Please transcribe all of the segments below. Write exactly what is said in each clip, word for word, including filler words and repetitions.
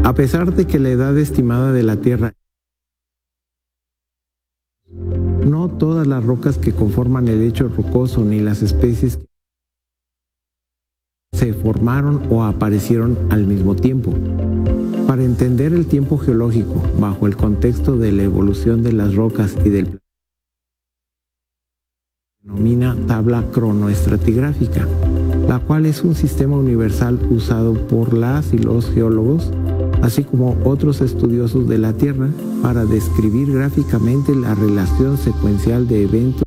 A pesar de que la edad estimada de la Tierra, no todas las rocas que conforman el lecho rocoso ni las especies se formaron o aparecieron al mismo tiempo. Para entender el tiempo geológico bajo el contexto de la evolución de las rocas y del planeta, se denomina tabla cronoestratigráfica, la cual es un sistema universal usado por las y los geólogos, así como otros estudiosos de la Tierra, para describir gráficamente la relación secuencial de eventos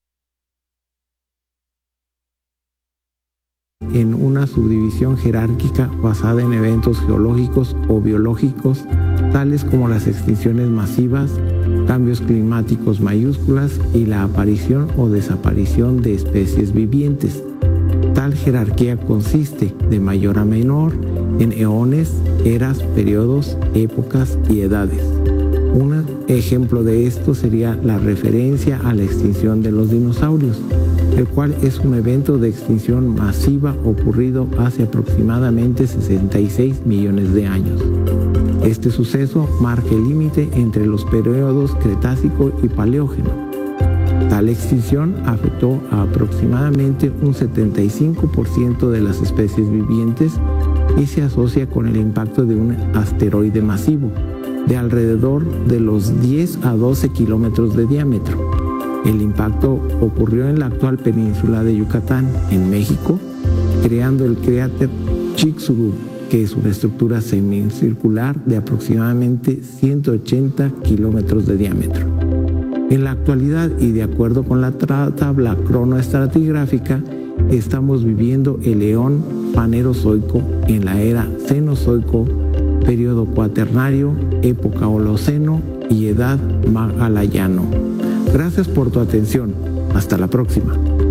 en una subdivisión jerárquica basada en eventos geológicos o biológicos, tales como las extinciones masivas, cambios climáticos mayúsculas y la aparición o desaparición de especies vivientes. Tal jerarquía consiste, de mayor a menor, en eones, eras, periodos, épocas y edades. Un ejemplo de esto sería la referencia a la extinción de los dinosaurios, el cual es un evento de extinción masiva ocurrido hace aproximadamente sesenta y seis millones de años. Este suceso marca el límite entre los periodos Cretácico y Paleógeno. Tal extinción afectó a aproximadamente un setenta y cinco por ciento de las especies vivientes y se asocia con el impacto de un asteroide masivo de alrededor de los diez a doce kilómetros de diámetro. El impacto ocurrió en la actual península de Yucatán, en México, creando el cráter Chicxulub, que es una estructura semicircular de aproximadamente ciento ochenta kilómetros de diámetro. En la actualidad, y de acuerdo con la tabla cronoestratigráfica, estamos viviendo el eón fanerozoico en la era cenozoico, periodo cuaternario, época holoceno y edad magallayano. Gracias por tu atención. Hasta la próxima.